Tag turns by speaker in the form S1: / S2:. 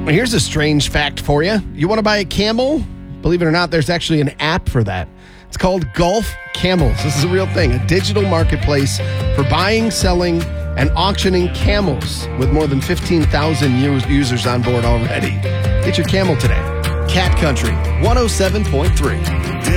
S1: Well, here's a strange fact for you. You want to buy a camel? Believe it or not, there's actually an app for that. It's called Golf Camels. This is a real thing, a digital marketplace for buying, selling, and auctioning camels with more than 15,000 users on board already. Get your camel today. Cat Country 107.3.